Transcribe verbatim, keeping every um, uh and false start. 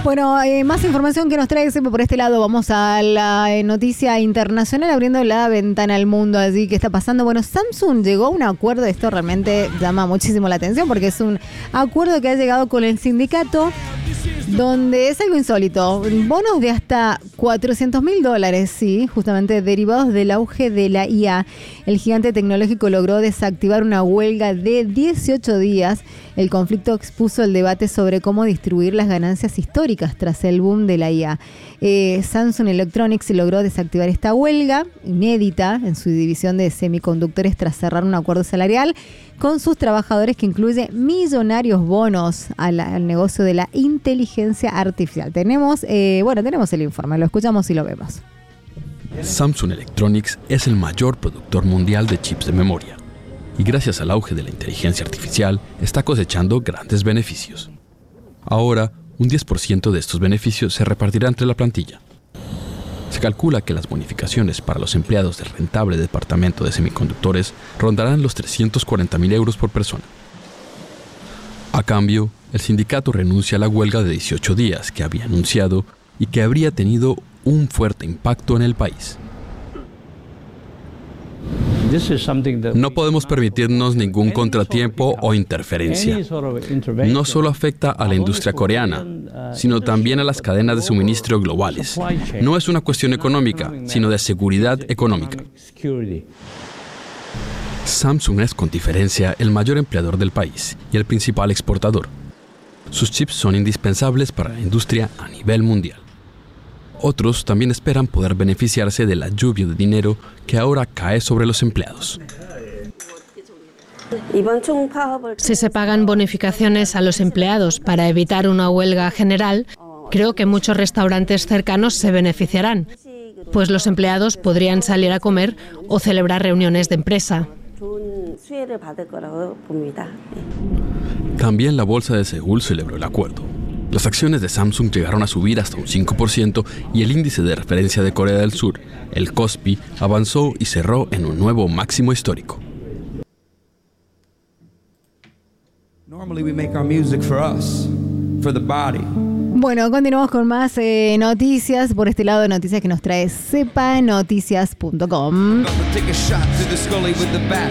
Bueno, eh, más información que nos trae siempre por este lado. Vamos a la eh, noticia internacional, abriendo la ventana al mundo. Allí, ¿qué está pasando? Bueno, Samsung llegó a un acuerdo. Esto realmente llama muchísimo la atención porque es un acuerdo que ha llegado con el sindicato, donde es algo insólito. Bonos de hasta cuatrocientos mil dólares, sí, justamente derivados del auge de la I A. El gigante tecnológico logró desactivar una huelga de dieciocho días. El conflicto expuso el debate sobre cómo distribuir las ganancias históricas tras el boom de la I A. Eh, Samsung Electronics logró desactivar esta huelga inédita en su división de semiconductores tras cerrar un acuerdo salarial con sus trabajadores que incluye millonarios bonos a la, al negocio de la inteligencia artificial. Tenemos, eh, bueno, tenemos el informe, lo escuchamos y lo vemos. Samsung Electronics es el mayor productor mundial de chips de memoria y gracias al auge de la inteligencia artificial está cosechando grandes beneficios. Ahora, un diez por ciento de estos beneficios se repartirá entre la plantilla. Se calcula que las bonificaciones para los empleados del rentable departamento de semiconductores rondarán los trescientos cuarenta mil euros por persona. A cambio, el sindicato renuncia a la huelga de dieciocho días que había anunciado y que habría tenido un fuerte impacto en el país. No podemos permitirnos ningún contratiempo o interferencia. No solo afecta a la industria coreana, sino también a las cadenas de suministro globales. No es una cuestión económica, sino de seguridad económica. Samsung es con diferencia el mayor empleador del país y el principal exportador. Sus chips son indispensables para la industria a nivel mundial. Otros también esperan poder beneficiarse de la lluvia de dinero que ahora cae sobre los empleados. Si se pagan bonificaciones a los empleados para evitar una huelga general, creo que muchos restaurantes cercanos se beneficiarán, pues los empleados podrían salir a comer o celebrar reuniones de empresa. También la bolsa de Seúl celebró el acuerdo. Las acciones de Samsung llegaron a subir hasta un cinco por ciento y el índice de referencia de Corea del Sur, el Kospi, avanzó y cerró en un nuevo máximo histórico. Bueno, continuamos con más eh, noticias. Por este lado de noticias que nos trae sepa noticias punto com.